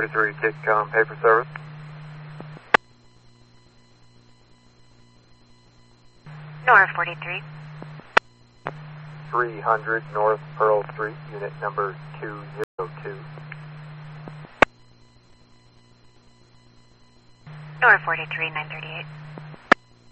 43, Tickcom, pay for service. North 43. 300 North Pearl Street, unit number 202. North 43, 938.